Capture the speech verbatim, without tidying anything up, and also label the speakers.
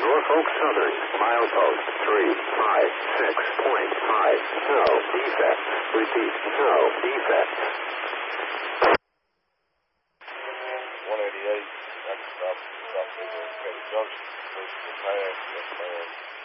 Speaker 1: Norfolk Southern, milepost three five six point five. No defects. Repeat, no defects.
Speaker 2: one eighty-eight, that's stop, stop signal, Kenny Junction, please, the pass, yes ma'am.